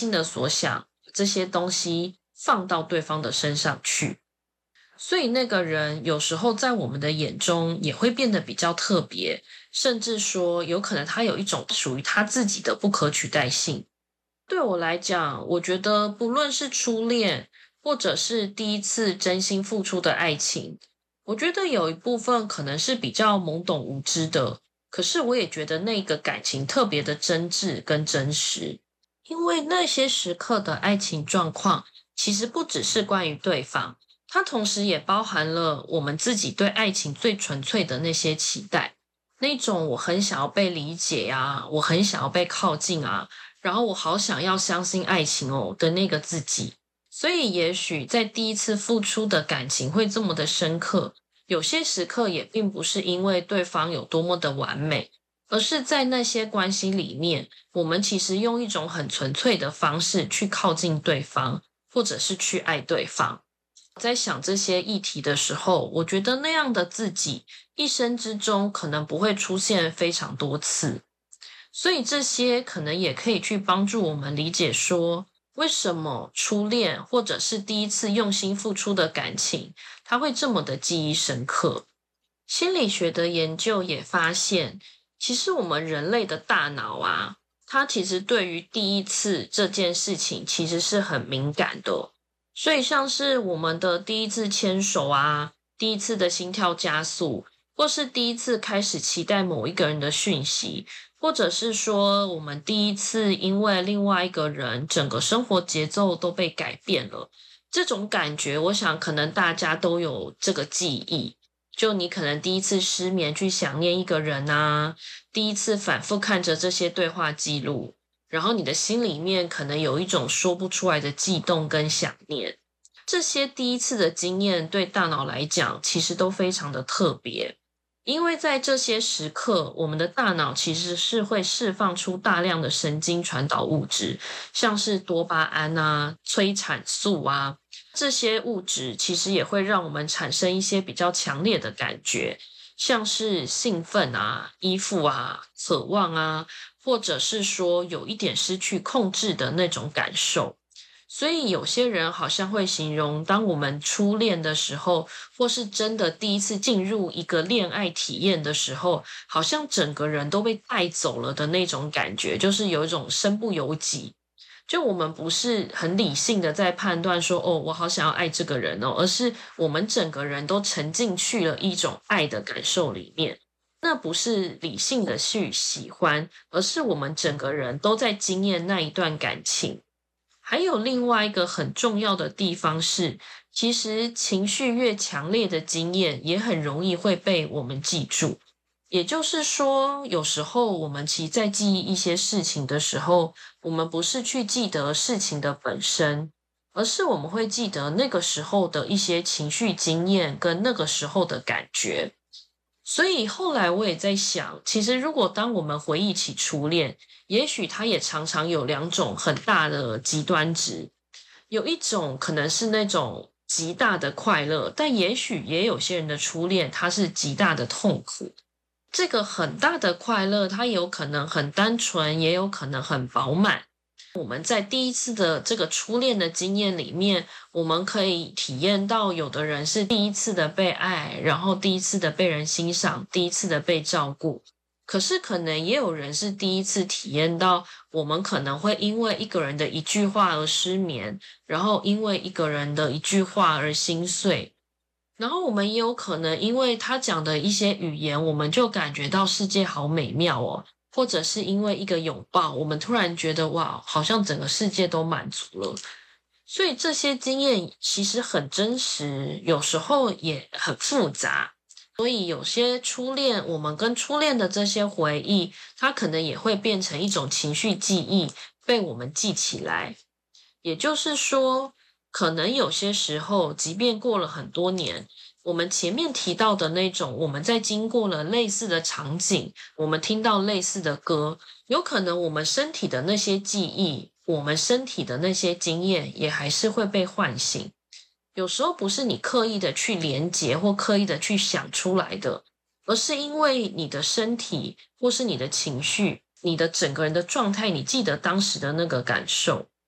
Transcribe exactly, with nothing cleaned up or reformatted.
心的所想，这些东西放到对方的身上去。所以那个人有时候在我们的眼中也会变得比较特别，甚至说有可能他有一种属于他自己的不可取代性。对我来讲，我觉得不论是初恋，或者是第一次真心付出的爱情，我觉得有一部分可能是比较懵懂无知的，可是我也觉得那个感情特别的真挚跟真实。因为那些时刻的爱情状况，其实不只是关于对方，它同时也包含了我们自己对爱情最纯粹的那些期待，那种我很想要被理解啊，我很想要被靠近啊，然后我好想要相信爱情哦的那个自己。所以也许在第一次付出的感情会这么的深刻，有些时刻也并不是因为对方有多么的完美，而是在那些关系里面，我们其实用一种很纯粹的方式去靠近对方，或者是去爱对方。在想这些议题的时候，我觉得那样的自己一生之中可能不会出现非常多次，所以这些可能也可以去帮助我们理解说，为什么初恋或者是第一次用心付出的感情，它会这么的记忆深刻。心理学的研究也发现，其实我们人类的大脑啊，它其实对于第一次这件事情其实是很敏感的。所以像是我们的第一次牵手啊，第一次的心跳加速，或是第一次开始期待某一个人的讯息，或者是说我们第一次因为另外一个人整个生活节奏都被改变了，这种感觉我想可能大家都有这个记忆。就你可能第一次失眠去想念一个人啊，第一次反复看着这些对话记录，然后你的心里面可能有一种说不出来的悸动跟想念。这些第一次的经验对大脑来讲其实都非常的特别，因为在这些时刻，我们的大脑其实是会释放出大量的神经传导物质，像是多巴胺啊、催产素啊，这些物质其实也会让我们产生一些比较强烈的感觉，像是兴奋啊、依附啊、渴望啊，或者是说有一点失去控制的那种感受。所以有些人好像会形容，当我们初恋的时候，或是真的第一次进入一个恋爱体验的时候，好像整个人都被带走了的那种感觉，就是有一种身不由己。就我们不是很理性的在判断说，哦，我好想要爱这个人哦，而是我们整个人都沉进去了一种爱的感受里面。那不是理性的去喜欢，而是我们整个人都在经验那一段感情。还有另外一个很重要的地方是，其实情绪越强烈的经验也很容易会被我们记住。也就是说，有时候我们其实在记忆一些事情的时候，我们不是去记得事情的本身，而是我们会记得那个时候的一些情绪经验跟那个时候的感觉。所以后来我也在想，其实如果当我们回忆起初恋，也许它也常常有两种很大的极端值，有一种可能是那种极大的快乐，但也许也有些人的初恋它是极大的痛苦。这个很大的快乐，它有可能很单纯，也有可能很饱满。我们在第一次的这个初恋的经验里面，我们可以体验到有的人是第一次的被爱，然后第一次的被人欣赏，第一次的被照顾。可是可能也有人是第一次体验到，我们可能会因为一个人的一句话而失眠，然后因为一个人的一句话而心碎。然后我们也有可能因为他讲的一些语言，我们就感觉到世界好美妙哦。或者是因为一个拥抱，我们突然觉得哇，好像整个世界都满足了。所以这些经验其实很真实，有时候也很复杂。所以有些初恋，我们跟初恋的这些回忆，它可能也会变成一种情绪记忆，被我们记起来。也就是说，可能有些时候，即便过了很多年，我们前面提到的那种，我们在经过了类似的场景，我们听到类似的歌，有可能我们身体的那些记忆，我们身体的那些经验，也还是会被唤醒。有时候不是你刻意的去连结或刻意的去想出来的，而是因为你的身体或是你的情绪，你的整个人的状态，你记得当时的那个感受。